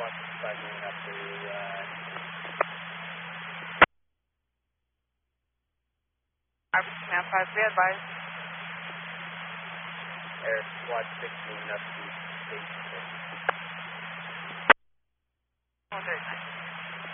Squad 65 moving up to Command 5, be advised. Air Squad 6 moving up to Station 6. Oh, very nice.